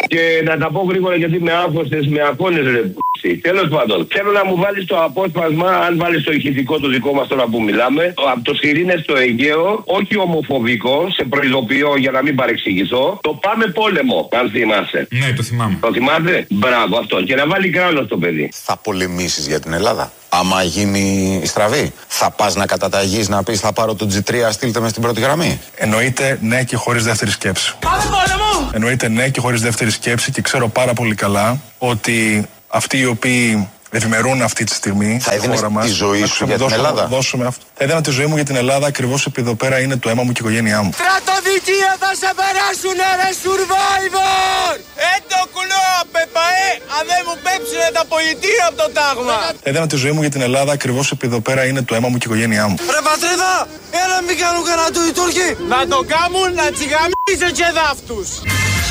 Και να τα πω γρήγορα γιατί με άφωστες, με αφώνες ρε. Τέλος πάντων, θέλω να μου βάλεις το απόσπασμα, αν βάλεις το ηχητικό το δικό μας τώρα που μιλάμε, από το Σιρήνες στο Αιγαίο, όχι ομοφοβικό, σε προειδοποιώ για να μην παρεξηγηθώ, το Πάμε Πόλεμο, αν θυμάσαι. Ναι, το θυμάμαι. Το θυμάται? Μπράβο αυτό. Και να βάλει κράνο στο παιδί. Θα πολεμήσεις για την Ελλάδα? Άμα γίνει η στραβή, θα πας να καταταγείς να πεις θα πάρω το G3, στείλτε με στην πρώτη γραμμή? Εννοείται ναι και χωρίς δεύτερη σκέψη. Πάμε πόλεμο! Εννοείται ναι και χωρίς δεύτερη σκέψη και ξέρω πάρα πολύ καλά ότι αυτοί οι οποίοι ευημερούν αυτή τη στιγμή θα έδινες τη ζωή σου για την Ελλάδα? Θα έδινα τη ζωή μου για την Ελλάδα ακριβώς επειδή εδώ πέρα είναι το αίμα μου και η οικογένειά μου. Στρατοδικεία θα σε περάσουνε ρε Survivor! Έντο κουλό πεπαέ, αν δεν μου πέψουνε τα πολιτεία από το τάγμα! Θα έδινα τη ζωή μου για την Ελλάδα ακριβώς επειδή εδώ πέρα είναι το αίμα μου και η οικογένειά μου. Ρε πατρίδα, έλα μην κάνουν κανένα του οι Τούρκοι! Να το κάνουν να τσιγαμίζουν και δάφτους!